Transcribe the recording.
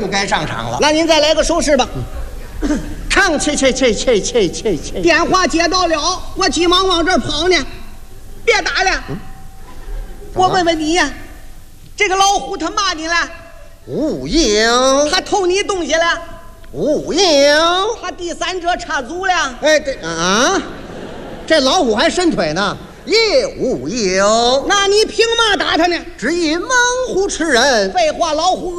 不该上场了。 那您再来个手势吧。 唱去， 电话接到了，我急忙往这儿跑呢。别打了，我问问你呀，这个老虎他骂你了？ 无影， 他偷你东西了？ 无影。 他第三者插足了？ 哎，对啊，这老虎还伸腿呢，也无影。 那你凭嘛打他呢？ 只因猛虎吃人。 废话，老虎